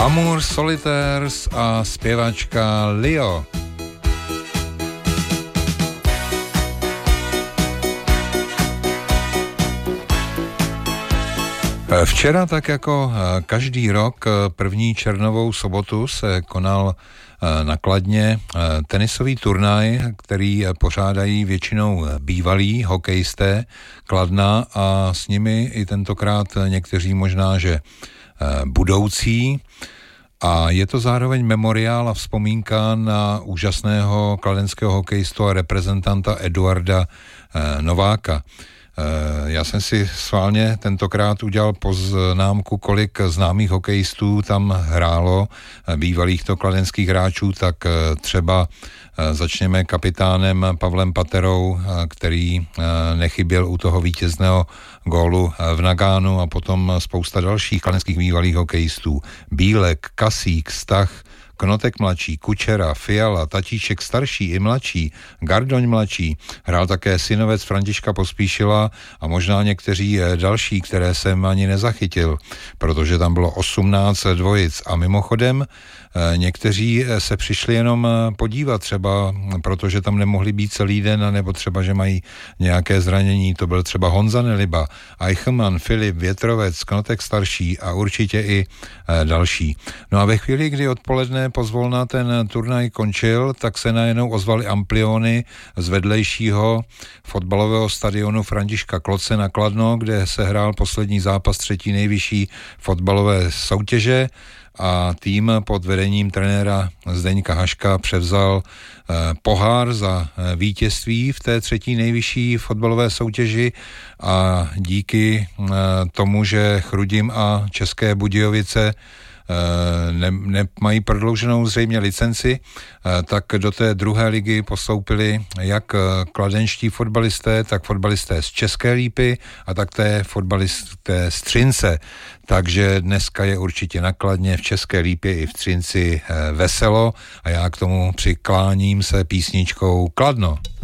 Amour Solitaires a zpěvačka Leo. Včera, tak jako každý rok, první červnovou sobotu se konal na Kladně tenisový turnaj, který pořádají většinou bývalí hokejisté Kladna a s nimi i tentokrát někteří možná, že budoucí. A je to zároveň memoriál a vzpomínka na úžasného kladenského hokejistu a reprezentanta Eduarda Nováka. Já jsem si schválně tentokrát udělal poznámku, kolik známých hokejistů tam hrálo, bývalých to kladenských hráčů, tak třeba začněme kapitánem Pavlem Paterou, který nechyběl u toho vítězného gólu v Nagánu, a potom spousta dalších kladenských bývalých hokejistů. Bílek, Kasík, Stach, Knotek mladší, Kučera, Fiala, Tatíček starší i mladší, Gardoň mladší, hrál také synovec Františka Pospíšila a možná někteří další, které jsem ani nezachytil, protože tam bylo 18 dvojic. A mimochodem někteří se přišli jenom podívat, třeba protože tam nemohli být celý den, nebo třeba, že mají nějaké zranění. To byl třeba Honza Neliba, Eichelmann, Filip, Větrovec, Knotek starší a určitě i další. No a ve chvíli, kdy odpoledne pozvolna ten turnaj končil, tak se najednou ozvaly ampliony z vedlejšího fotbalového stadionu Františka Kloce na Kladno, kde se hrál poslední zápas třetí nejvyšší fotbalové soutěže, a tým pod vedením trenéra Zdeňka Haška převzal pohár za vítězství v té třetí nejvyšší fotbalové soutěži, a díky tomu, že Chrudim a České Budějovice nemají prodlouženou zřejmě licenci, tak do té druhé ligy postoupili jak kladenští fotbalisté, tak fotbalisté z České Lípy a tak té fotbalisté z Třince. Takže dneska je určitě na Kladně, v České Lípě i v Třinci veselo, a já k tomu přikláním se písničkou Kladno.